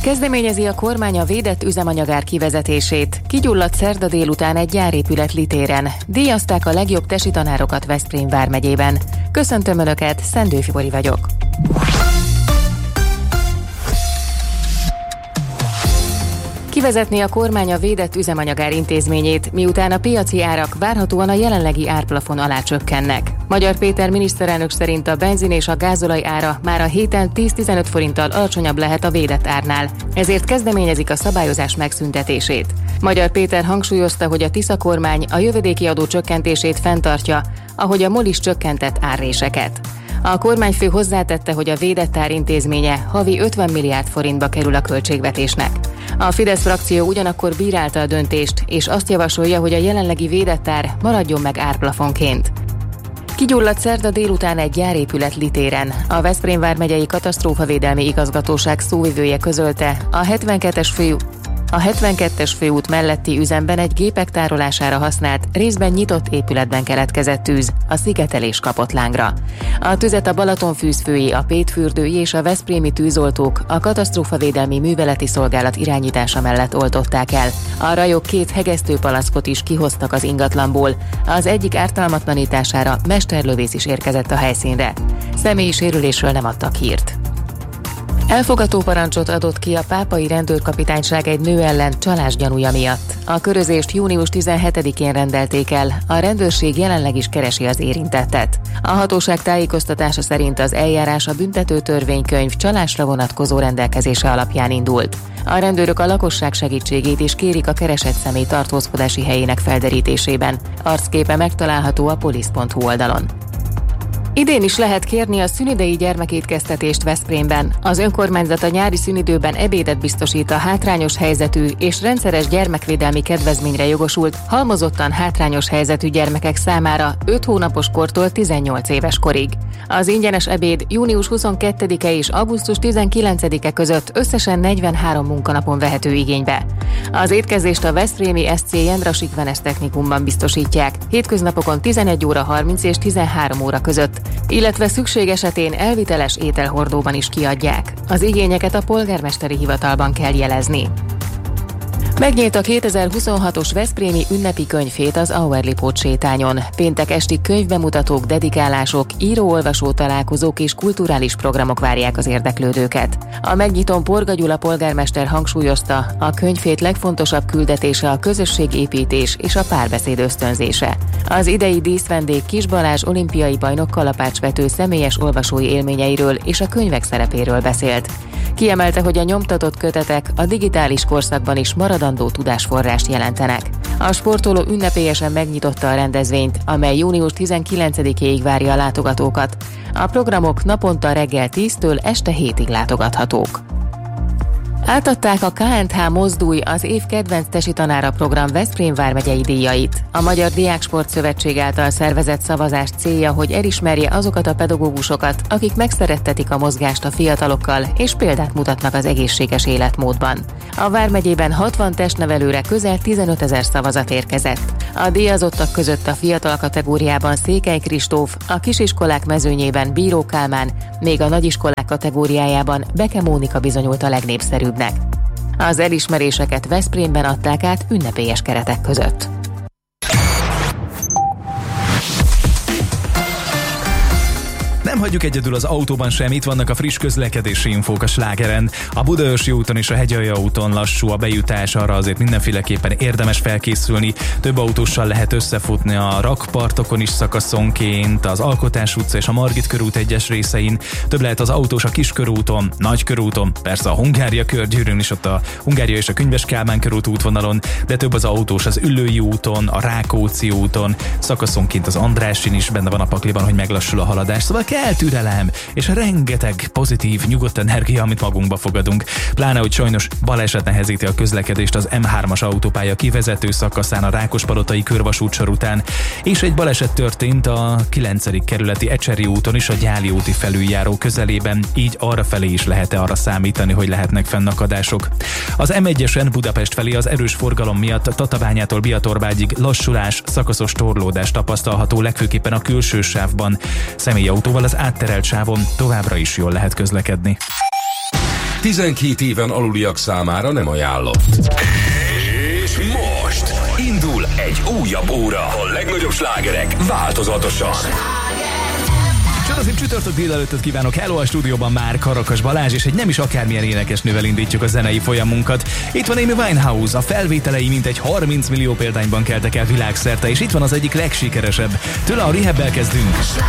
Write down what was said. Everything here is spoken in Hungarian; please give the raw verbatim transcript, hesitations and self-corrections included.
Kezdeményezi a kormány a védett üzemanyagár kivezetését. Kigyulladt szerda délután egy gyárépület Litéren. Díjazták a legjobb tesi tanárokat Veszprém vármegyében. Köszöntöm Önöket, Szendő Fibori vagyok. Kivezetné a kormány a védett üzemanyagár intézményét, miután a piaci árak várhatóan a jelenlegi árplafon alá csökkennek. Magyar Péter miniszterelnök szerint a benzin és a gázolaj ára már a héten tíz-tizenöt forinttal alacsonyabb lehet a védett árnál, ezért kezdeményezik a szabályozás megszüntetését. Magyar Péter hangsúlyozta, hogy a Tisza kormány a jövedéki adó csökkentését fenntartja, ahogy a MOL is csökkentett árréseket. A kormányfő hozzátette, hogy a védett ár intézménye havi ötven milliárd forintba kerül a költségvetésnek. A Fidesz frakció ugyanakkor bírálta a döntést, és azt javasolja, hogy a jelenlegi védett ár maradjon meg árplafonként. Kigyulladt szerda délután egy gyárépület Litéren. A Veszprém vármegyei katasztrófavédelmi igazgatóság szóvivője közölte, a hetvenkettes fő A hetvenkettes főút melletti üzemben egy gépek tárolására használt, részben nyitott épületben keletkezett tűz, a szigetelés kapott lángra. A tüzet a Balatonfűzfői, a Pétfürdői és a veszprémi tűzoltók a katasztrófavédelmi műveleti szolgálat irányítása mellett oltották el. A rajok két hegesztőpalackot is kihoztak az ingatlanból. Az egyik ártalmatlanítására mesterlövész is érkezett a helyszínre. Személyi sérülésről nem adtak hírt. Elfogató parancsot adott ki a pápai rendőrkapitányság egy nő ellen csalás gyanúja miatt. A körözést június tizenhetedikén rendelték el, a rendőrség jelenleg is keresi az érintettet. A hatóság tájékoztatása szerint az eljárás a büntető törvénykönyv csalásra vonatkozó rendelkezése alapján indult. A rendőrök a lakosság segítségét is kérik a keresett személy tartózkodási helyének felderítésében. Arcképe megtalálható a polisz pont hu oldalon. Idén is lehet kérni a szünidei gyermekétkeztetést Veszprémben. Az önkormányzat a nyári szünidőben ebédet biztosít a hátrányos helyzetű és rendszeres gyermekvédelmi kedvezményre jogosult, halmozottan hátrányos helyzetű gyermekek számára öt hónapos kortól tizennyolc éves korig. Az ingyenes ebéd június huszonkettedike és augusztus tizenkilencedike között összesen negyvenhárom munkanapon vehető igénybe. Az étkezést a veszprémi es cé Jendrasik Venes technikumban biztosítják, hétköznapokon tizenegy óra harminc és tizenhárom óra között, illetve szükség esetén elviteles ételhordóban is kiadják. Az igényeket a polgármesteri hivatalban kell jelezni. Megnyílt a kétezer-huszonhatos veszprémi ünnepi könyvhét az Auerlipót sétányon. Péntek esti könyvbemutatók, dedikálások, író-olvasó találkozók és kulturális programok várják az érdeklődőket. A megnyitón Porga Gyula polgármester hangsúlyozta, a könyvhét legfontosabb küldetése a közösségépítés és a párbeszéd ösztönzése. Az idei díszvendég Kis Balázs olimpiai bajnok kalapácsvető személyes olvasói élményeiről és a könyvek szerepéről beszélt. Kiemelte, hogy a nyomtatott kötetek a digitális korszakban is maradandó tudásforrást jelentenek. A sportoló ünnepélyesen megnyitotta a rendezvényt, amely június tizenkilencedikéig várja a látogatókat. A programok naponta reggel tíztől este hétig látogathatók. Átadták a ká en há Mozdulj az év kedvenc tesi tanára program Veszprém vármegyei díjait. A Magyar Diáksport Szövetség által szervezett szavazás célja, hogy elismerje azokat a pedagógusokat, akik megszerettetik a mozgást a fiatalokkal és példát mutatnak az egészséges életmódban. A vármegyében hatvan testnevelőre közel tizenötezer szavazat érkezett. A díjazottak között a fiatal kategóriában Székely Kristóf, a kisiskolák mezőnyében Bíró Kálmán, még a nagyiskolák kategóriájában Beke Mónika bizonyult a legnépszerűbb. Az elismeréseket Veszprémben adták át ünnepélyes keretek között. Nem hagyjuk egyedül az autóban sem, itt vannak a friss közlekedési infók a Slágeren. A Budaörsi úton és a Hegyalja úton lassú a bejutás, arra azért mindenféleképpen érdemes felkészülni. Több autóssal lehet összefutni a rakpartokon is szakaszonként, az Alkotás utca és a Margit körút egyes részein. Több lehet az autós a Kiskörúton, Nagykörúton, persze a Hungária körgyűrűn is, ott a Hungária és a Könyves Kálmán körút útvonalon, de több az autós az Üllői úton, a Rákóczi úton, szakaszonként az Andrássyn is benne van a pakliban, hogy meglassul a haladás. Szóval kell türelem, és rengeteg pozitív, nyugodt energia, amit magunkba fogadunk. Pláne, hogy sajnos baleset nehezíti a közlekedést az em hármas autópálya kivezető szakaszán a Rákospalotai körvasútsor után, és egy baleset történt a kilencedik kerületi Ecseri úton is a Gyáli úti felüljáró közelében, így arrafelé is lehet-e arra számítani, hogy lehetnek fennakadások. Az em egyesen Budapest felé az erős forgalom miatt Tatabányától Biatorbágyig lassulás, szakaszos torlódás tapasztalható, legfőképpen a külső sávban. Személyautóval az átterelt sávon továbbra is jól lehet közlekedni. tizenkét éven aluliak számára nem ajánlott. És most indul egy újabb óra. A legnagyobb slágerek változatosan. Csodaszép csütörtök délelőttöt kívánok, hello a stúdióban már Karakas Balázs, és egy nem is akármilyen énekesnővel indítjuk a zenei folyamunkat. Itt van Amy Winehouse, a felvételei mintegy harminc millió példányban keltek el világszerte, és itt van az egyik legsikeresebb. Tőle a Rehab-el kezdünk.